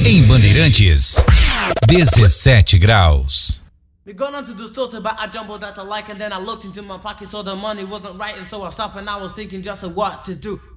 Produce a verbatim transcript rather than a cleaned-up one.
Em Bandeirantes, dezessete graus. We gone on to the store to buy a jumbo that I like, and then I looked into my pocket, so the money wasn't right, and so I stopped and I was thinking just of what to do.